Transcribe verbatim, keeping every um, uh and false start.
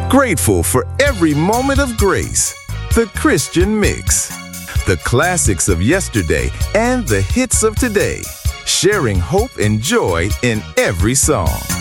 Grateful for every moment of grace. The Christian Mix. The classics of yesterday and the hits of today. Sharing hope and joy in every song.